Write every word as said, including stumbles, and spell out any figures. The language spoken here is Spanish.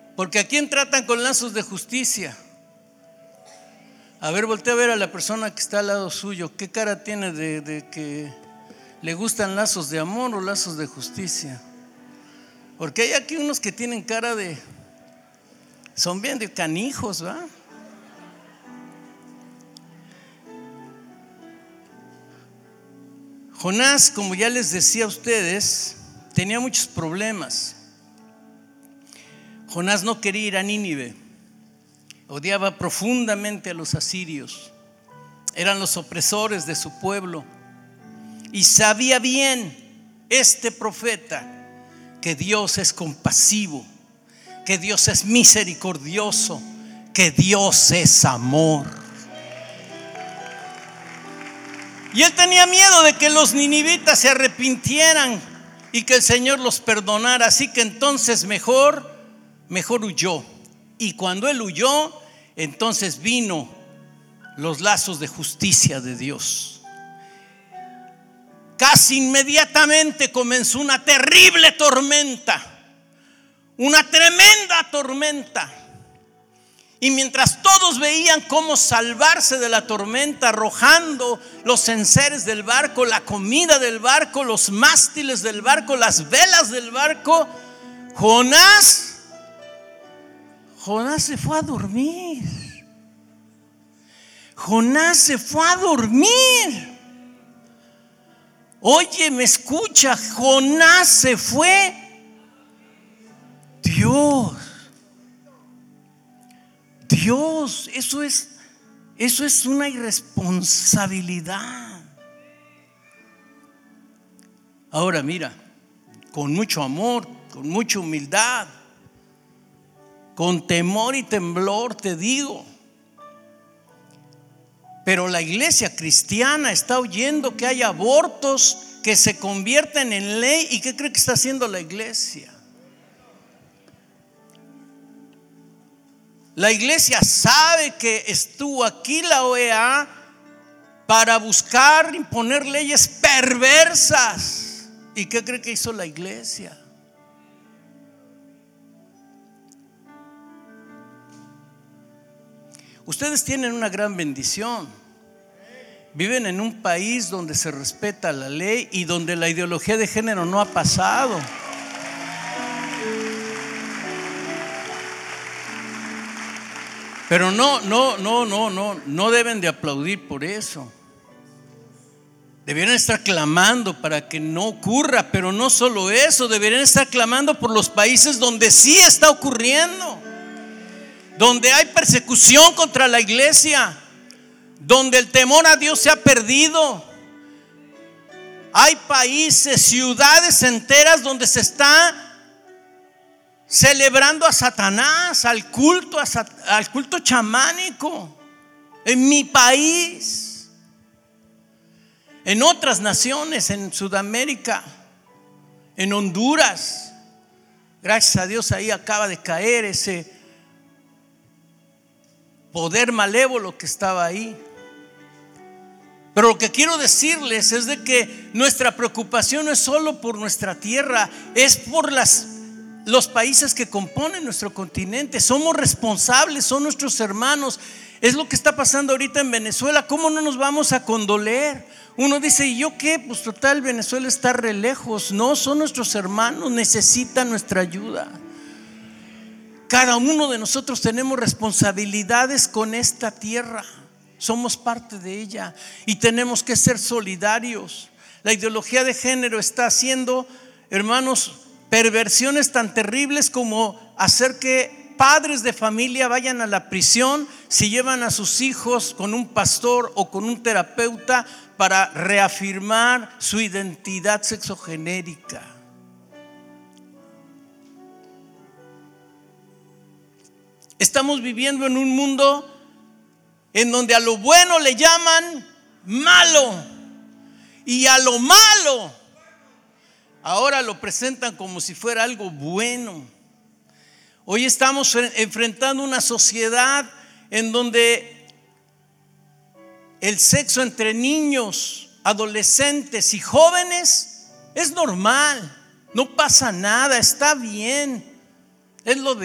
Porque ¿a quién tratan con lazos de justicia? A ver, voltea a ver a la persona que está al lado suyo. ¿Qué cara tiene de, de que le gustan lazos de amor o lazos de justicia? Porque hay aquí unos que tienen cara de, son bien de canijos, ¿va? Jonás, como ya les decía a ustedes, tenía muchos problemas. Jonás no quería ir a Nínive, odiaba profundamente a los asirios, eran los opresores de su pueblo, y sabía bien este profeta que Dios es compasivo, que Dios es misericordioso, que Dios es amor. Y él tenía miedo de que los ninivitas se arrepintieran y que el Señor los perdonara, así que entonces mejor Mejor huyó. Y cuando él huyó, entonces vino los lazos de justicia de Dios. Casi inmediatamente comenzó una terrible tormenta, una tremenda tormenta. Y mientras todos veían cómo salvarse de la tormenta, arrojando los enseres del barco, la comida del barco, los mástiles del barco, las velas del barco, Jonás Jonás se fue a dormir. Jonás se fue a dormir. Oye, me escucha, Jonás se fue. Dios, Dios, eso es, eso es una irresponsabilidad. Ahora mira, con mucho amor, con mucha humildad, con temor y temblor te digo, pero la iglesia cristiana está oyendo que hay abortos que se convierten en ley. ¿Y qué cree que está haciendo la iglesia? La iglesia sabe que estuvo aquí la O E A para buscar imponer leyes perversas. ¿Y qué cree que hizo la iglesia? Ustedes tienen una gran bendición. Viven en un país donde se respeta la ley y donde la ideología de género no ha pasado. Pero no, no, no, no, no, no deben de aplaudir por eso. Deberían estar clamando para que no ocurra, pero no solo eso, deberían estar clamando por los países donde sí está ocurriendo, donde hay persecución contra la iglesia, donde el temor a Dios se ha perdido. Hay países, ciudades enteras donde se está celebrando a Satanás, al culto, a sat- al culto chamánico. En mi país, en otras naciones, en Sudamérica, en Honduras, gracias a Dios ahí acaba de caer ese poder malévolo que estaba ahí. Pero lo que quiero decirles es de que nuestra preocupación no es solo por nuestra tierra, es por las, los países que componen nuestro continente. Somos responsables, son nuestros hermanos. Es lo que está pasando ahorita en Venezuela. ¿Cómo no nos vamos a condoler? Uno dice, ¿y yo qué? Pues total, Venezuela está re lejos. No, son nuestros hermanos, necesitan nuestra ayuda. Cada uno de nosotros tenemos responsabilidades con esta tierra. Somos parte de ella y tenemos que ser solidarios. La ideología de género está haciendo, hermanos, perversiones tan terribles como hacer que padres de familia vayan a la prisión si llevan a sus hijos con un pastor o con un terapeuta para reafirmar su identidad sexogenérica. Estamos viviendo en un mundo en donde a lo bueno le llaman malo y a lo malo ahora lo presentan como si fuera algo bueno. Hoy estamos enfrentando una sociedad en donde el sexo entre niños, adolescentes y jóvenes es normal, no pasa nada, está bien, es lo de